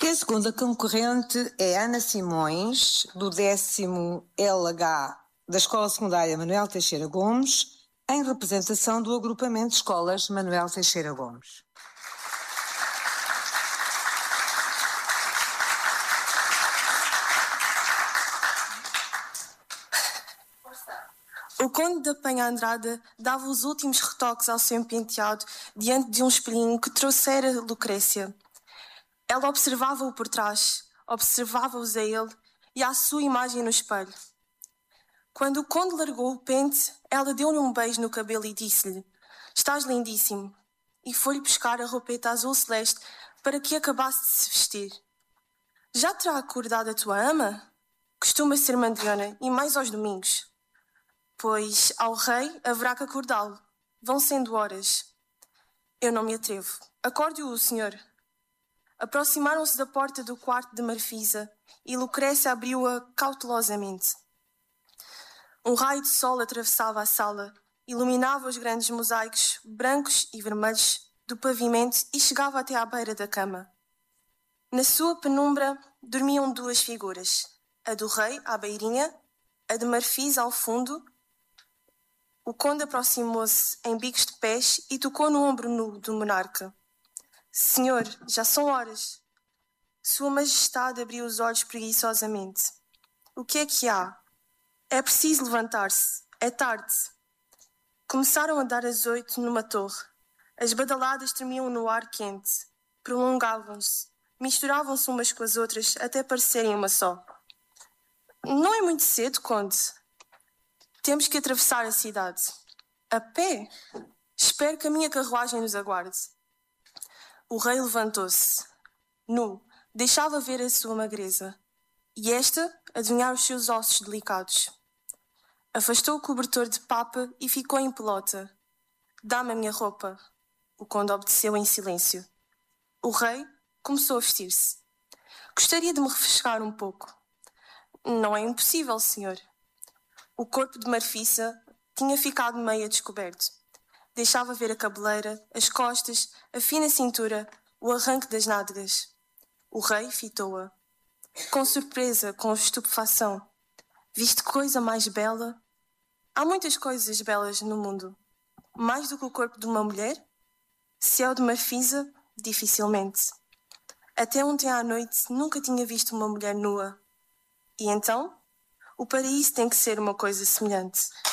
E a segunda concorrente é Ana Simões, do 10º LH da Escola Secundária Manuel Teixeira Gomes, em representação do agrupamento de escolas Manuel Teixeira Gomes. O conde da Penha Andrada dava os últimos retoques ao seu penteado diante de um espelhinho que trouxera Lucrécia. Ela observava-o por trás, observava-os a ele e à sua imagem no espelho. Quando o conde largou o pente, ela deu-lhe um beijo no cabelo e disse-lhe: "Estás lindíssimo." E foi-lhe buscar a roupeta azul celeste para que acabasse de se vestir. "Já terá acordado a tua ama?" "Costuma ser mandriona e mais aos domingos." "Pois ao rei haverá que acordá-lo. Vão sendo horas." "Eu não me atrevo." "Acorde-o, senhor." Aproximaram-se da porta do quarto de Marfisa e Lucrécia abriu-a cautelosamente. Um raio de sol atravessava a sala, iluminava os grandes mosaicos brancos e vermelhos do pavimento e chegava até à beira da cama. Na sua penumbra dormiam duas figuras, a do rei à beirinha, a de Marfisa ao fundo. O conde aproximou-se em bicos de pés e tocou no ombro nu do monarca. "Senhor, já são horas." Sua Majestade abriu os olhos preguiçosamente. "O que é que há?" "É preciso levantar-se. É tarde." Começaram a dar as 8 numa torre. As badaladas tremiam no ar quente. Prolongavam-se. Misturavam-se umas com as outras até parecerem uma só. "Não é muito cedo, conde?" "Temos que atravessar a cidade." "A pé?" "Espero que a minha carruagem nos aguarde." O rei levantou-se. Nu, deixava ver a sua magreza. E esta, adivinhar os seus ossos delicados. Afastou o cobertor de papa e ficou em pelota. "Dá-me a minha roupa." O conde obedeceu em silêncio. O rei começou a vestir-se. "Gostaria de me refrescar um pouco." "Não é impossível, senhor." O corpo de Marfisa tinha ficado meio descoberto. Deixava ver a cabeleira, as costas, a fina cintura, o arranque das nádegas. O rei fitou-a. Com surpresa, com estupefação. "Viste coisa mais bela?" "Há muitas coisas belas no mundo." "Mais do que o corpo de uma mulher?" "Se é o de Marfisa, dificilmente." Até ontem à noite nunca tinha visto uma mulher nua. "E então?" "O paraíso tem que ser uma coisa semelhante."